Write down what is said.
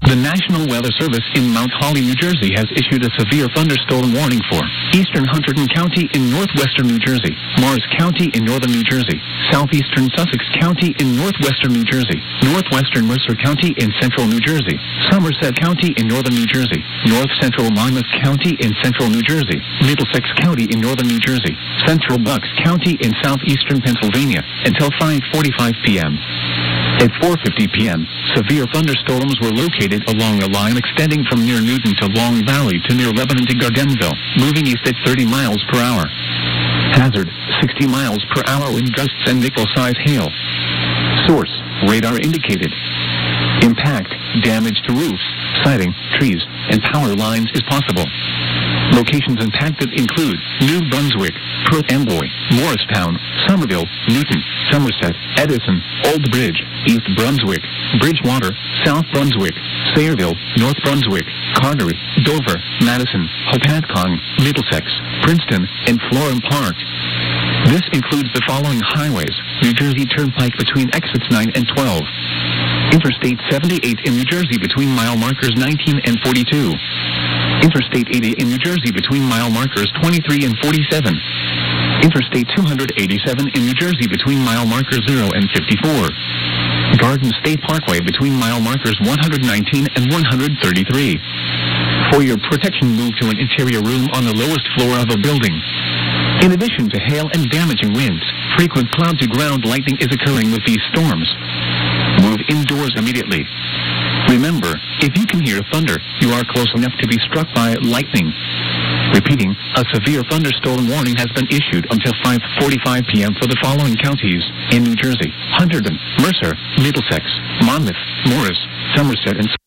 The National Weather Service in Mount Holly, New Jersey has issued a severe thunderstorm warning for eastern Hunterdon County in northwestern New Jersey, Morris County in northern New Jersey, southeastern Sussex County in northwestern New Jersey, northwestern Mercer County in central New Jersey, Somerset County in northern New Jersey, north central Monmouth County in central New Jersey, Middlesex County in northern New Jersey, central Bucks County in southeastern Pennsylvania until 5:45 p.m. At 4:50 p.m., severe thunderstorms were located along a line extending from near Newton to Long Valley to near Lebanon to Gardensville, moving east at 30 miles per hour. Hazard, 60 miles per hour wind gusts and nickel-size hail. Source, radar indicated. Impact, damage to roofs, siding, trees, and power lines is possible. Locations impacted include New Brunswick, Perth Amboy, Morristown, Somerville, Newton, Somerset, Edison, Old Bridge, East Brunswick, Bridgewater, South Brunswick, Sayreville, North Brunswick, Carteret, Dover, Madison, Hopatcong, Middlesex, Princeton, and Florham Park. This includes the following highways: New Jersey Turnpike between exits 9 and 12. Interstate 78 in New Jersey between mile markers 19 and 42. Interstate 80 in New Jersey between mile markers 23 and 47. Interstate 287 in New Jersey between mile markers 0 and 54. Garden State Parkway between mile markers 119 and 133. For your protection, move to an interior room on the lowest floor of a building. In addition to hail and damaging winds, frequent cloud-to-ground lightning is occurring with these storms. Move indoors immediately. Remember, if you can hear thunder, you are close enough to be struck by lightning. Repeating, a severe thunderstorm warning has been issued until 5:45 p.m. for the following counties in New Jersey: Hunterdon, Mercer, Middlesex, Monmouth, Morris, Somerset, and